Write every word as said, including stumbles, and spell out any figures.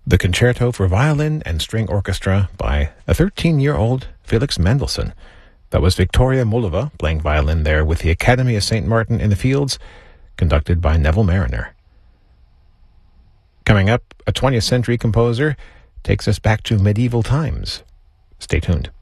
The Concerto for Violin and String Orchestra by a thirteen-year-old Felix Mendelssohn. That was Victoria Mullova playing violin there with the Academy of Saint Martin in the Fields, conducted by Neville Mariner. Coming up, a twentieth century composer takes us back to medieval times. Stay tuned.